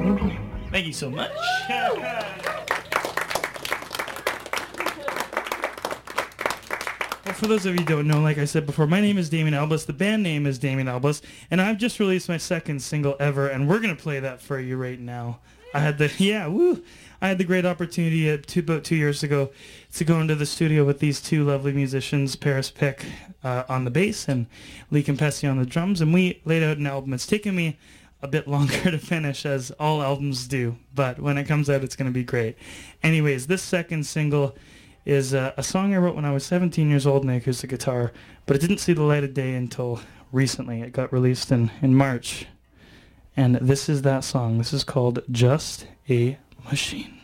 Thank you so much. Well, for those of you who don't know, like I said before, my name is Damien Albus. The band name is Damien Albus, and I've just released my second single ever, and we're gonna play that for you right now. I had the great opportunity about 2 years ago to go into the studio with these two lovely musicians, Paris Pick on the bass and Lee Campesi on the drums, and we laid out an album. It's taken me a bit longer to finish, as all albums do, but when it comes out, it's going to be great. Anyways, this second single is a song I wrote when I was 17 years old on the acoustic guitar, but it didn't see the light of day until recently. It got released in March. And this is that song. This is called Just a Machine.